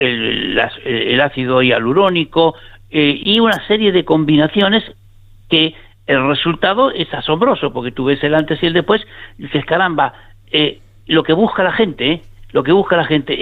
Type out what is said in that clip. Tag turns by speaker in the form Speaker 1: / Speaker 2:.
Speaker 1: el ácido hialurónico y una serie de combinaciones que el resultado es asombroso, porque tú ves el antes y el después y dices, caramba, lo que busca la gente